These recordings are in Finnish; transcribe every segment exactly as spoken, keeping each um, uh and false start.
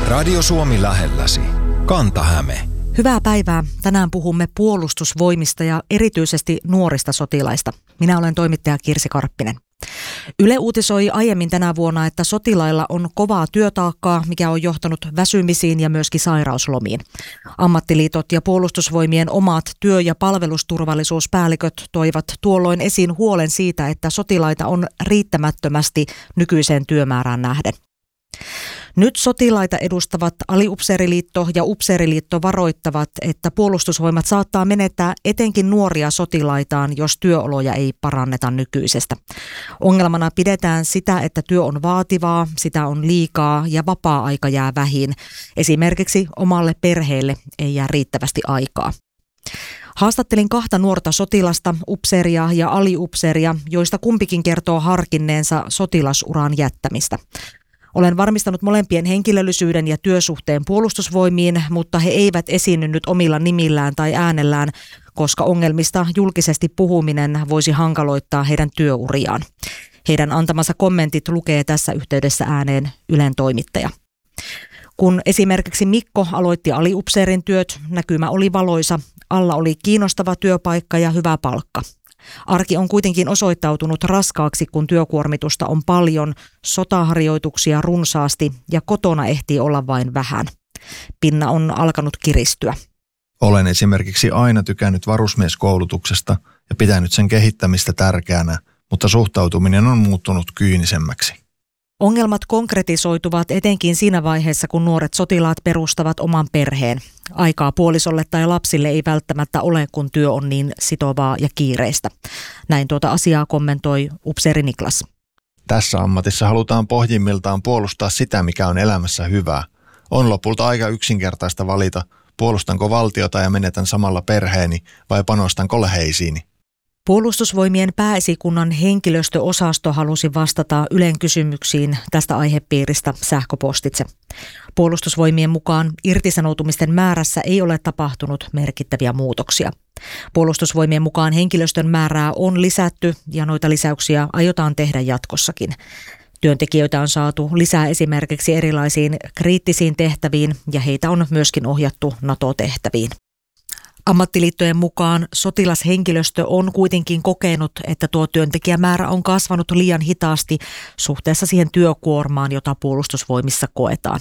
Radio Suomi lähelläsi. Kanta-Häme. Hyvää päivää. Tänään puhumme puolustusvoimista ja erityisesti nuorista sotilaista. Minä olen toimittaja Kirsi Karppinen. Yle uutisoi aiemmin tänä vuonna, että sotilailla on kovaa työtaakkaa, mikä on johtanut väsymisiin ja myöskin sairauslomiin. Ammattiliitot ja puolustusvoimien omat työ- ja palvelusturvallisuuspäälliköt toivat tuolloin esiin huolen siitä, että sotilaita on riittämättömästi nykyiseen työmäärään nähden. Nyt sotilaita edustavat Aliupseeriliitto ja Upseeriliitto varoittavat, että puolustusvoimat saattaa menettää etenkin nuoria sotilaitaan, jos työoloja ei paranneta nykyisestä. Ongelmana pidetään sitä, että työ on vaativaa, sitä on liikaa ja vapaa-aika jää vähin. Esimerkiksi omalle perheelle ei jää riittävästi aikaa. Haastattelin kahta nuorta sotilasta, upseeria ja aliupseeria, joista kumpikin kertoo harkinneensa sotilasuran jättämistä. Olen varmistanut molempien henkilöllisyyden ja työsuhteen puolustusvoimiin, mutta he eivät esiinny nyt omilla nimillään tai äänellään, koska ongelmista julkisesti puhuminen voisi hankaloittaa heidän työuriaan. Heidän antamansa kommentit lukee tässä yhteydessä ääneen Ylen toimittaja. Kun esimerkiksi Mikko aloitti aliupseerin työt, näkymä oli valoisa, alla oli kiinnostava työpaikka ja hyvä palkka. Arki on kuitenkin osoittautunut raskaaksi, kun työkuormitusta on paljon, sotaharjoituksia runsaasti ja kotona ehtii olla vain vähän. Pinna on alkanut kiristyä. Olen esimerkiksi aina tykännyt varusmieskoulutuksesta ja pitänyt sen kehittämistä tärkeänä, mutta suhtautuminen on muuttunut kyynisemmäksi. Ongelmat konkretisoituvat etenkin siinä vaiheessa, kun nuoret sotilaat perustavat oman perheen. Aikaa puolisolle tai lapsille ei välttämättä ole, kun työ on niin sitovaa ja kiireistä. Näin tuota asiaa kommentoi upseeri Niklas. Tässä ammatissa halutaan pohjimmiltaan puolustaa sitä, mikä on elämässä hyvää. On lopulta aika yksinkertaista valita, puolustanko valtiota ja menetän samalla perheeni vai panostanko läheisiini. Puolustusvoimien pääesikunnan henkilöstöosasto halusi vastata Ylen kysymyksiin tästä aihepiiristä sähköpostitse. Puolustusvoimien mukaan irtisanoutumisten määrässä ei ole tapahtunut merkittäviä muutoksia. Puolustusvoimien mukaan henkilöstön määrää on lisätty ja noita lisäyksiä aiotaan tehdä jatkossakin. Työntekijöitä on saatu lisää esimerkiksi erilaisiin kriittisiin tehtäviin ja heitä on myöskin ohjattu NATO-tehtäviin. Ammattiliittojen mukaan sotilashenkilöstö on kuitenkin kokenut, että tuo työntekijämäärä on kasvanut liian hitaasti suhteessa siihen työkuormaan, jota puolustusvoimissa koetaan.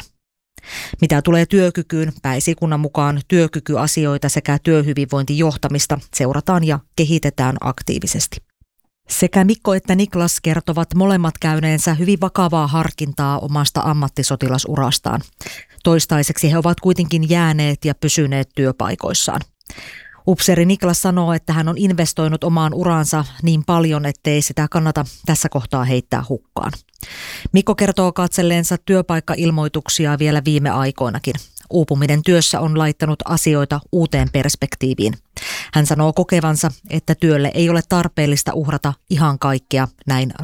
Mitä tulee työkykyyn, pääesikunnan mukaan työkykyasioita sekä työhyvinvointijohtamista seurataan ja kehitetään aktiivisesti. Sekä Mikko että Niklas kertovat molemmat käyneensä hyvin vakavaa harkintaa omasta ammattisotilasurastaan. Toistaiseksi he ovat kuitenkin jääneet ja pysyneet työpaikoissaan. Upseeri Niklas sanoo, että hän on investoinut omaan uraansa niin paljon, ettei sitä kannata tässä kohtaa heittää hukkaan. Mikko kertoo katselleensa työpaikkailmoituksia vielä viime aikoinakin. Uupuminen työssä on laittanut asioita uuteen perspektiiviin. Hän sanoo kokevansa, että työlle ei ole tarpeellista uhrata ihan kaikkea näin